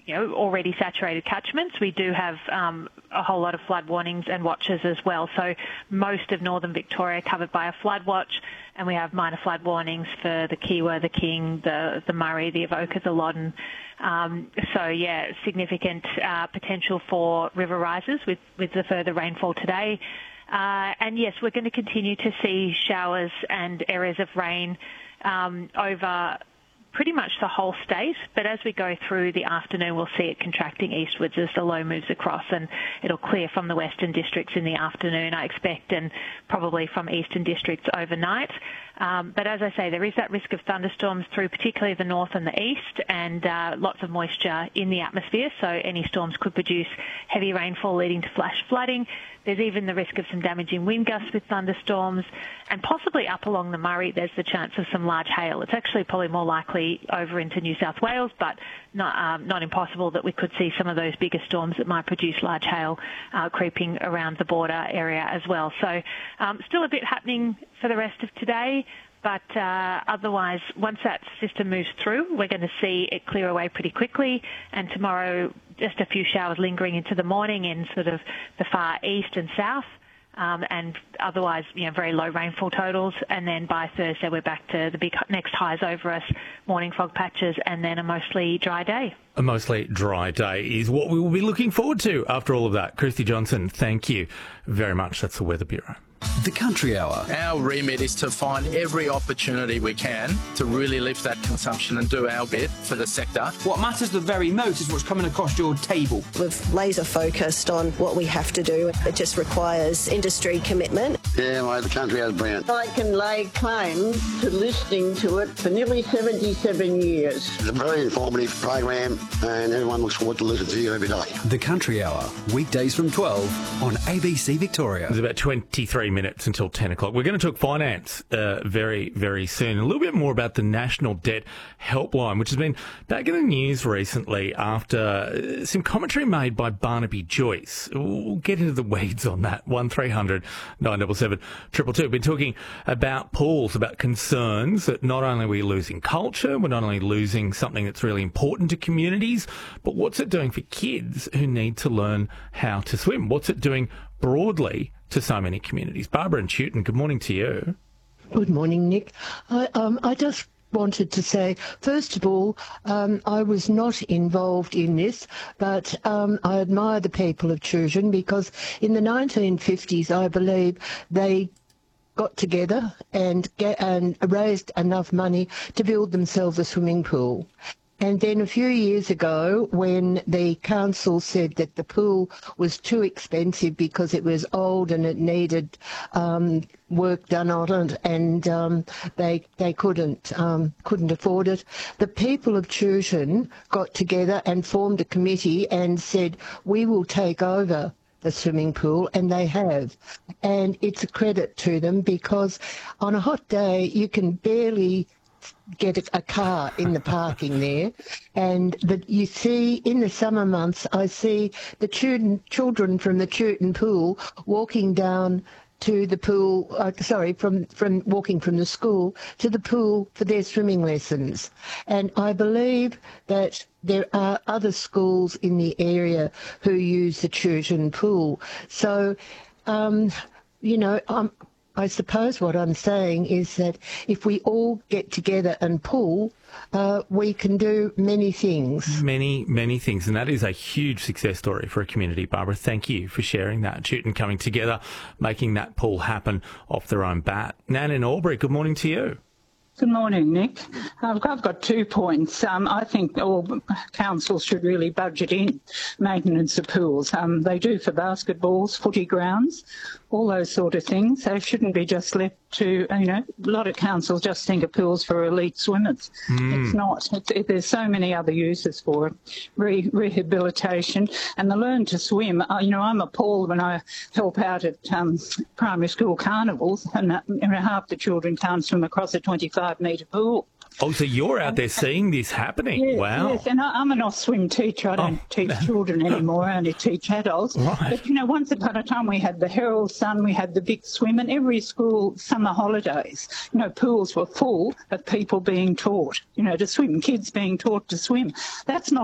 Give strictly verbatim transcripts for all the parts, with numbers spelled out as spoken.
you know, already saturated catchments. We do have um, a whole lot of flood warnings and watches as well. So most of northern Victoria covered by a flood watch, and we have minor flood warnings for the Kiewa, the King, the, the Murray, the Avoca, the Loddon. Um, so, yeah, significant uh, potential for river rises with, with the further rainfall today. Uh, and, yes, we're going to continue to see showers and areas of rain um, over pretty much the whole state, but as we go through the afternoon, we'll see it contracting eastwards as the low moves across, and it'll clear from the western districts in the afternoon, I expect, and probably from eastern districts overnight. Um, but as I say, there is that risk of thunderstorms through particularly the north and the east, and uh, lots of moisture in the atmosphere, so any storms could produce heavy rainfall leading to flash flooding. There's even the risk of some damaging wind gusts with thunderstorms, and possibly up along the Murray, there's the chance of some large hail. It's actually probably more likely over into New South Wales, but not, um, not impossible that we could see some of those bigger storms that might produce large hail uh, creeping around the border area as well. So um, still a bit happening for the rest of today. But uh, otherwise, once that system moves through, we're going to see it clear away pretty quickly. And tomorrow, just a few showers lingering into the morning in sort of the far east and south. Um, and otherwise, you know, very low rainfall totals. And then by Thursday, we're back to the big next highs over us, morning fog patches, and then a mostly dry day. A mostly dry day is what we will be looking forward to after all of that. Kirsty Johnson, thank you very much. That's the Weather Bureau. The Country Hour. Our remit is to find every opportunity we can to really lift that consumption and do our bit for the sector. What matters the very most is what's coming across your table. We've laser focused on what we have to do. It just requires industry commitment. Yeah, mate, the Country Hour's brilliant. I can lay claim to listening to it for nearly seventy-seven years. It's a very informative program and everyone looks forward to listening to you every day. The Country Hour, weekdays from twelve on A B C Victoria. There's about twenty-three minutes until ten o'clock. We're going to talk finance uh, very, very soon. A little bit more about the National Debt Helpline, which has been back in the news recently after some commentary made by Barnaby Joyce. We'll get into the weeds on that. one three hundred nine seven seven two two two. We've been talking about pools, about concerns that not only are we losing culture, we're not only losing something that's really important to communities, but what's it doing for kids who need to learn how to swim? What's it doing broadly to so many communities? Barbara and Chewton, good morning to you. Good morning, Nick. I, um, I just wanted to say, first of all, um, I was not involved in this, but um, I admire the people of Chewton because in the nineteen fifties, I believe, they got together and, get, and raised enough money to build themselves a swimming pool. And then a few years ago, when the council said that the pool was too expensive because it was old and it needed um, work done on it, and um, they they couldn't um, couldn't afford it, the people of Chewton got together and formed a committee and said, we will take over the swimming pool, and they have. And it's a credit to them because on a hot day you can barely get a, a car in the parking there, and the, you see in the summer months I see the children, children from the Chewton pool walking down to the pool, uh, sorry, from, from walking from the school to the pool for their swimming lessons. And I believe that there are other schools in the area who use the Chewton pool. So, um, you know, I'm I suppose what I'm saying is that if we all get together and pull, uh, we can do many things. Many, many things. And that is a huge success story for a community, Barbara. Thank you for sharing that. Chewton coming together, making that pull happen off their own bat. Nan in Albury, good morning to you. Good morning, Nick. I've got, I've got two points. Um, I think all councils should really budget in maintenance of pools. Um, they do for basketballs, footy grounds, all those sort of things. They shouldn't be just left to, you know, a lot of councils just think of pools for elite swimmers. Mm. It's not. It, it, there's so many other uses for it. Re, rehabilitation and the learn to swim. Uh, you know, I'm appalled when I help out at um, primary school carnivals and uh, you know, half the children can't swim across a twenty-five metre pool. Oh, so you're out there seeing this happening. Yes, wow. Yes, and I, I'm an off-swim teacher. I don't oh. teach children anymore. I only teach adults. Right. But, you know, once upon a time we had the Herald Sun, we had the big swim, and every school summer holidays, you know, pools were full of people being taught, you know, to swim, kids being taught to swim. That's not happening.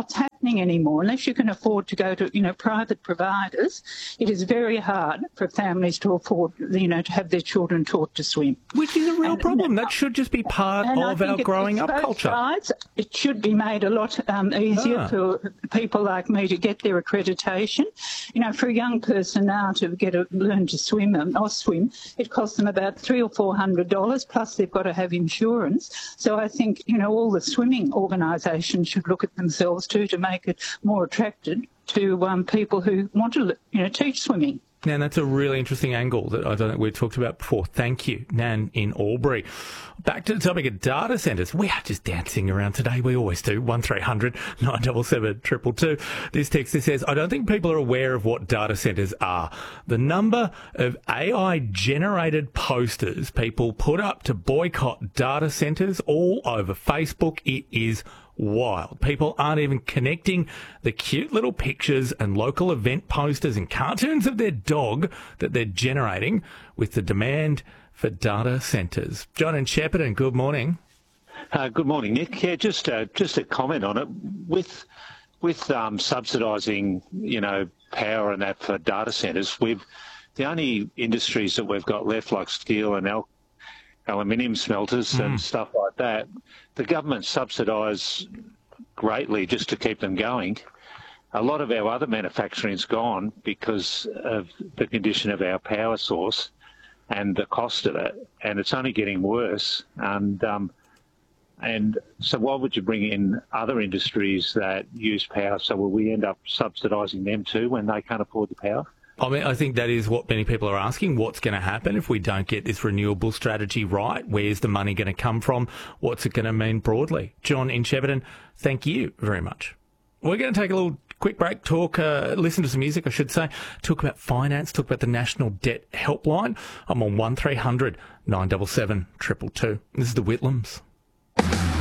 happening anymore. Unless you can afford to go to, you know, private providers, it is very hard for families to afford, you know, to have their children taught to swim. Which is a real and, problem. That should just be part of our growing up culture. Sides. It should be made a lot um, easier ah. for people like me to get their accreditation. You know, for a young person now to get a, learn to swim um, or swim, it costs them about three or four hundred dollars. Plus, they've got to have insurance. So I think, you know, all the swimming organisations should look at themselves too to make it more attractive to um, people who want to, you know, teach swimming. Nan, that's a really interesting angle that I don't think we've talked about before. Thank you, Nan in Albury. Back to the topic of data centres. We are just dancing around today. We always do. one three hundred nine seven seven two two two. This text that says, I don't think people are aware of what data centres are. The number of A I-generated posters people put up to boycott data centres all over Facebook, it is wild. People aren't even connecting the cute little pictures and local event posters and cartoons of their dog that they're generating with the demand for data centres. John and Shepparton, good morning. Uh, good morning, Nick. Yeah, just uh, just a comment on it. With with um, subsidising, you know, power and that for data centres, we've the only industries that we've got left, like steel and al- aluminium smelters mm. and stuff like that, the government subsidise greatly just to keep them going. A lot of our other manufacturing's gone because of the condition of our power source and the cost of it, and it's only getting worse. And um, and so why would you bring in other industries that use power? So will we end up subsidising them too when they can't afford the power? I mean, I think that is what many people are asking. What's going to happen if we don't get this renewable strategy right? Where's the money going to come from? What's it going to mean broadly? John in Shepparton, thank you very much. We're going to take a little quick break, talk, uh, listen to some music, I should say, talk about finance, talk about the National Debt Helpline. I'm on one three hundred nine seven seven two two two. This is the Whitlams.